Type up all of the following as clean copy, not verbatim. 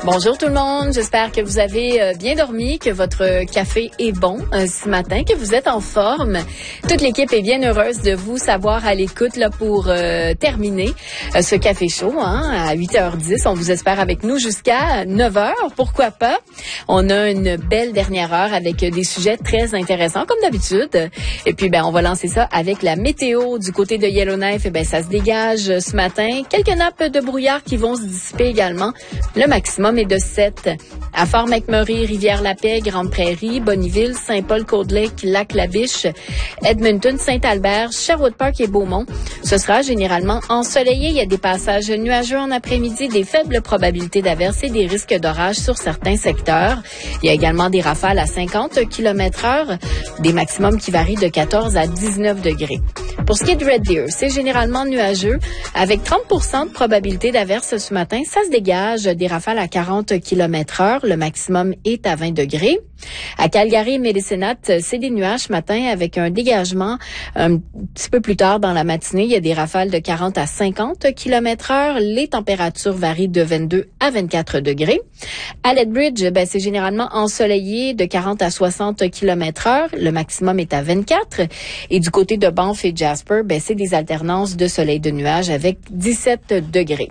Bonjour tout le monde, j'espère que vous avez bien dormi, que votre café est bon ce matin, que vous êtes en forme. Toute l'équipe est bien heureuse de vous savoir à l'écoute là pour terminer ce café chaud à 8h10. On vous espère avec nous jusqu'à 9h, pourquoi pas. On a une belle dernière heure avec des sujets très intéressants comme d'habitude. Et puis on va lancer ça avec la météo du côté de Yellowknife. Ça se dégage ce matin. Quelques nappes de brouillard qui vont se dissiper également. Le maximum est de 7. À Fort-McMurray, Rivière-la-Paix, Grande-Prairie, Bonnyville, Saint-Paul-Côte-Lake, Lac-La-Biche, Edmonton, Saint-Albert, Sherwood Park et Beaumont. Ce sera généralement ensoleillé. Il y a des passages nuageux en après-midi, des faibles probabilités d'averses et des risques d'orage sur certains secteurs. Il y a également des rafales à 50 km/h, des maximums qui varient de 14 à 19 degrés. Pour ce qui est de Red Deer, c'est généralement nuageux avec 30% de probabilité d'averse ce matin. Ça se dégage des rafales à 40 km/h. Le maximum est à 20 degrés. À Calgary et Medicine Hat, c'est des nuages ce matin avec un dégagement un petit peu plus tard dans la matinée. Il y a des rafales de 40 à 50 km/h. Les températures varient de 22 à 24 degrés. À Lethbridge, c'est généralement ensoleillé de 40 à 60 km/h. Le maximum est à 24. Et du côté de Banff et Jasper, c'est des alternances de soleil de nuages avec 17 degrés.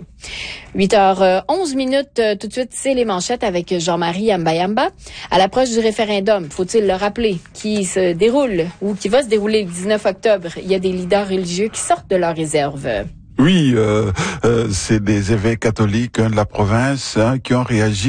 8h11 tout de suite, c'est les manchettes avec Jean-Marie Yamba. À l'approche du référendum, faut-il le rappeler, qui se déroule ou qui va se dérouler le 19 octobre, il y a des leaders religieux qui sortent de leur réserve. Oui, c'est des évêques catholiques de la province qui ont réagi